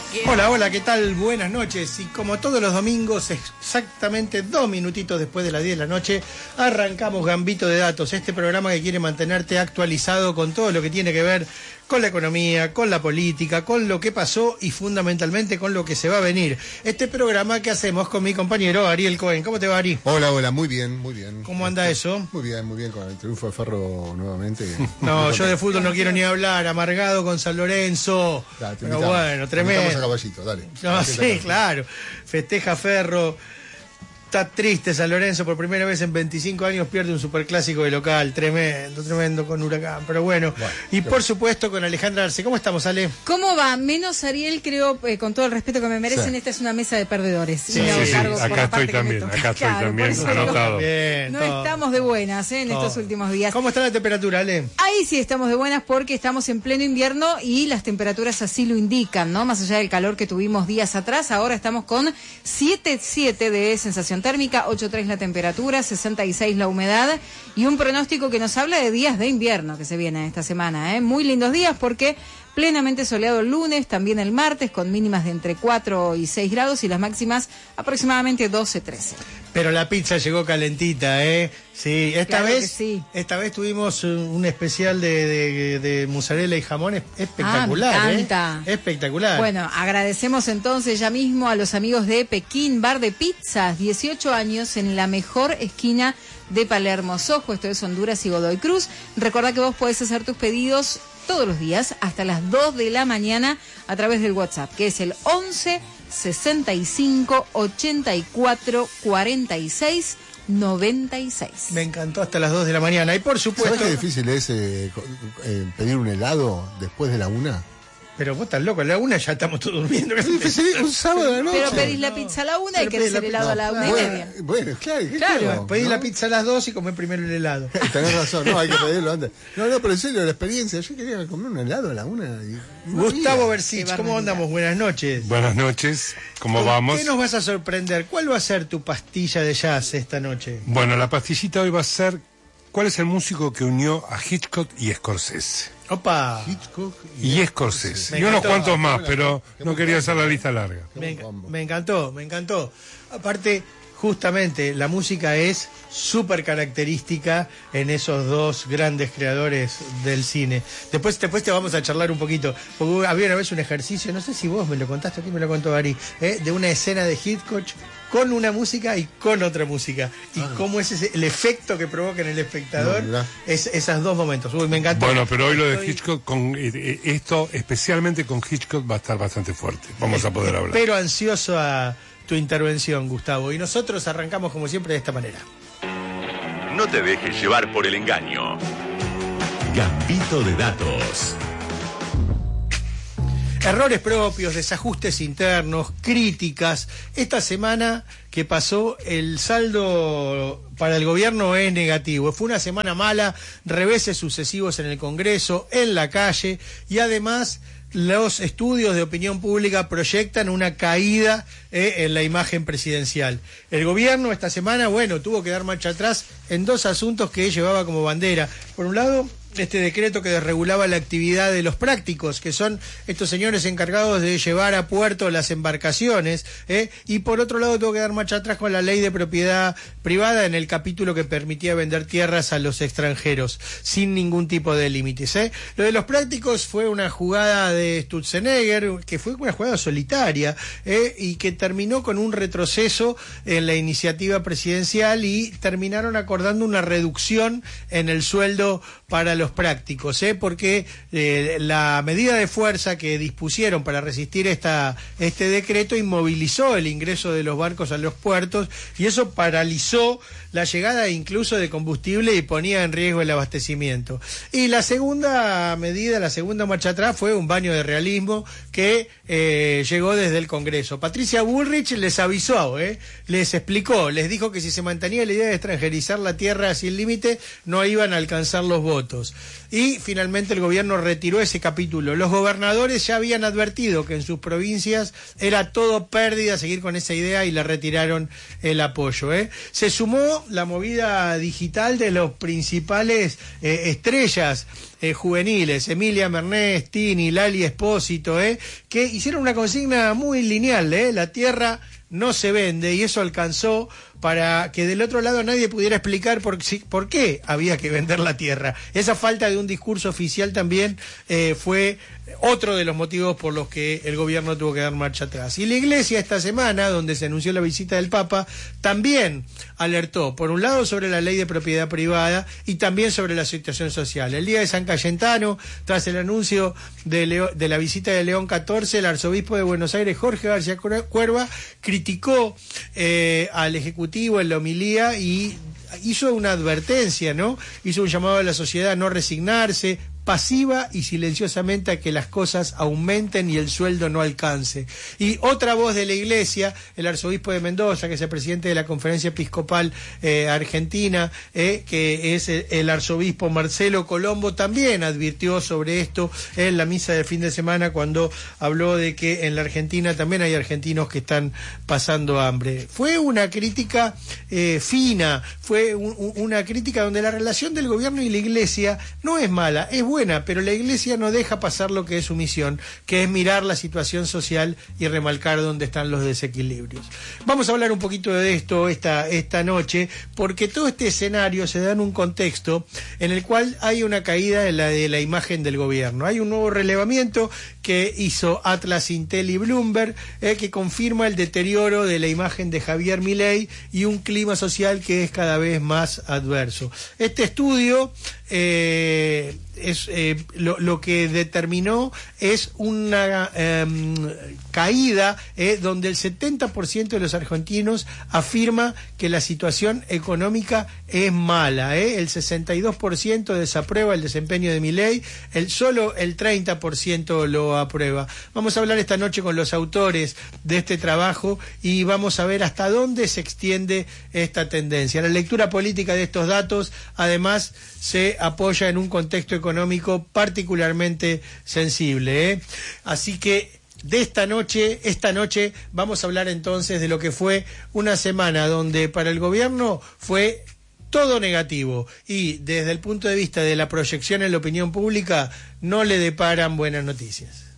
Hola, hola, ¿qué tal? Buenas noches. Y como todos los domingos, exactamente 2 minutitos después de las 10 de la noche, arrancamos Gambito de Datos, este programa que quiere mantenerte actualizado con todo lo que tiene que ver con la economía, con la política, con lo que pasó y fundamentalmente con lo que se va a venir. Este programa que hacemos con mi compañero Ariel Cohen. ¿Cómo te va, Ari? Hola, hola, muy bien, muy bien. ¿Cómo anda eso? Muy bien, con el triunfo de Ferro nuevamente. No, yo de fútbol no quiero ni hablar, amargado con San Lorenzo. Dale, pero bueno, tremendo. Vamos a Caballito, dale. No, sí, claro. Festeja Ferro. Está triste San Lorenzo, por primera vez en 25 años pierde un superclásico de local, tremendo con Huracán, pero bueno. Y por supuesto con Alejandra Arce. ¿Cómo estamos, Ale? ¿Cómo va? Menos Ariel, creo, con todo el respeto que me merecen, esta es una mesa de perdedores. Sí, acá estoy también, anotado. Bien, no estamos de buenas en estos últimos días. ¿Cómo está la temperatura, Ale? Ahí sí estamos de buenas porque estamos en pleno invierno y las temperaturas así lo indican, ¿no? Más allá del calor que tuvimos días atrás, ahora estamos con 7.7 de sensación térmica, 8.3 la temperatura, 66 la humedad y un pronóstico que nos habla de días de invierno que se viene esta semana, ¿eh? Muy lindos días porque plenamente soleado el lunes, también el martes con mínimas de entre 4 y 6 grados y las máximas aproximadamente 12-13. Pero la pizza llegó calentita, ¿eh? Sí, esta vez tuvimos un especial de mozzarella y jamón espectacular, me encanta. Espectacular. Bueno, agradecemos entonces ya mismo a los amigos de Pekín Bar de Pizzas, 18 años en la mejor esquina de Palermo Sojo, esto es Honduras y Godoy Cruz. Recordá que vos podés hacer tus pedidos todos los días hasta las 2 de la mañana a través del WhatsApp, que es el 11 65 84 46 96. Me encantó hasta las 2 de la mañana. Y por supuesto... ¿Sabés qué difícil es pedir un helado después de la 1? Pero vos estás loco, a la 1 ya estamos todos durmiendo. Es difícil, un sábado de la noche. Pero pedís la pizza a la 1 y querés el helado a la 1:30. Bueno, claro. Pedís la pizza a las 2 y comés primero el helado. Tenés razón, no, hay que pedirlo antes. No, pero en serio, la experiencia, yo quería comer un helado a la 1. Gustavo Bersich, ¿cómo andamos? Buenas noches. Buenas noches, ¿cómo vamos? ¿Qué nos vas a sorprender? ¿Cuál va a ser tu pastilla de jazz esta noche? Bueno, la pastillita hoy va a ser, ¿cuál es el músico que unió a Hitchcock y Scorsese? ¡Opa! Hitchcock y Scorsese. Y unos cuantos más, pero no quería hacer la lista larga. Me encantó. Aparte, justamente, la música es súper característica en esos dos grandes creadores del cine. Después te vamos a charlar un poquito, porque había una vez un ejercicio, no sé si vos me lo contaste, aquí me lo contó Ari, de una escena de Hitchcock con una música y con otra música. Y cómo es el efecto que provoca en el espectador esos dos momentos. Uy, me encantó. Bueno, pero hoy lo de Hitchcock, con esto, especialmente con Hitchcock, va a estar bastante fuerte. Vamos a poder hablar. Pero ansioso a tu intervención, Gustavo. Y nosotros arrancamos como siempre de esta manera. No te dejes llevar por el engaño. Gambito de Datos. Errores propios, desajustes internos, críticas. Esta semana que pasó, el saldo para el gobierno es negativo. Fue una semana mala, reveses sucesivos en el Congreso, en la calle, y además los estudios de opinión pública proyectan una caída en la imagen presidencial. El gobierno esta semana, tuvo que dar marcha atrás en dos asuntos que llevaba como bandera. Por un lado, este decreto que desregulaba la actividad de los prácticos, que son estos señores encargados de llevar a puerto las embarcaciones, y por otro lado tuvo que dar marcha atrás con la ley de propiedad privada en el capítulo que permitía vender tierras a los extranjeros sin ningún tipo de límites. Lo de los prácticos fue una jugada de Sturzenegger, que fue una jugada solitaria, y que terminó con un retroceso en la iniciativa presidencial y terminaron acordando una reducción en el sueldo para los prácticos, porque la medida de fuerza que dispusieron para resistir este decreto inmovilizó el ingreso de los barcos a los puertos y eso paralizó la llegada incluso de combustible y ponía en riesgo el abastecimiento. Y la segunda medida, la segunda marcha atrás fue un baño de realismo que llegó desde el Congreso. Patricia Bullrich les avisó, les explicó, les dijo que si se mantenía la idea de extranjerizar la tierra sin límite no iban a alcanzar los votos. Y finalmente el gobierno retiró ese capítulo. Los gobernadores ya habían advertido que en sus provincias era todo pérdida seguir con esa idea y le retiraron el apoyo. Se sumó la movida digital de los principales estrellas juveniles, Emilia Mernés, Tini, Lali Espósito, que hicieron una consigna muy lineal, la tierra no se vende, y eso alcanzó para que del otro lado nadie pudiera explicar por qué había que vender la tierra. Esa falta de un discurso oficial también fue otro de los motivos por los que el gobierno tuvo que dar marcha atrás. Y la Iglesia esta semana, donde se anunció la visita del Papa, también alertó, por un lado, sobre la ley de propiedad privada y también sobre la situación social. El día de San Cayetano, tras el anuncio de la visita de León XIV, el arzobispo de Buenos Aires, Jorge García Cuerva, criticó al Ejecutivo en la homilía y hizo una advertencia, ¿no? Hizo un llamado a la sociedad a no resignarse, pasiva y silenciosamente a que las cosas aumenten y el sueldo no alcance. Y otra voz de la Iglesia, el arzobispo de Mendoza, que es el presidente de la Conferencia Episcopal Argentina, que es el arzobispo Marcelo Colombo, también advirtió sobre esto en la misa del fin de semana cuando habló de que en la Argentina también hay argentinos que están pasando hambre. Fue una crítica fina, fue una crítica donde la relación del gobierno y la Iglesia no es mala, es buena, pero la Iglesia no deja pasar lo que es su misión, que es mirar la situación social y remarcar dónde están los desequilibrios. Vamos a hablar un poquito de esto esta noche, porque todo este escenario se da en un contexto en el cual hay una caída de la imagen del gobierno. Hay un nuevo relevamiento que hizo Atlas, Intel y Bloomberg, que confirma el deterioro de la imagen de Javier Milei y un clima social que es cada vez más adverso. Este estudio lo que determinó es una caída donde el 70% de los argentinos afirma que la situación económica es mala, el 62% desaprueba el desempeño de Milei, solo el 30% lo aprueba. Vamos a hablar esta noche con los autores de este trabajo y vamos a ver hasta dónde se extiende esta tendencia. La lectura política de estos datos además se apoya en un contexto económico particularmente sensible, Así que esta noche vamos a hablar entonces de lo que fue una semana donde para el gobierno fue todo negativo y desde el punto de vista de la proyección en la opinión pública no le deparan buenas noticias.